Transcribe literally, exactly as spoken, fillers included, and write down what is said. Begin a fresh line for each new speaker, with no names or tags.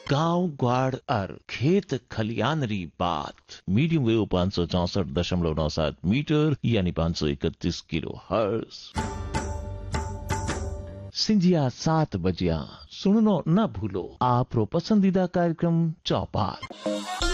गांव ग्वाड़ अर खेत खलियानरी बात। मीडियम वेव पाँच सौ चौसठ दशमलव नौ सात मीटर यानी पाँच सौ इकतीस किलो हर्ट्ज। सिंजिया सात बजिया सुननो न भूलो आप रो पसंदीदा कार्यक्रम चौपाल।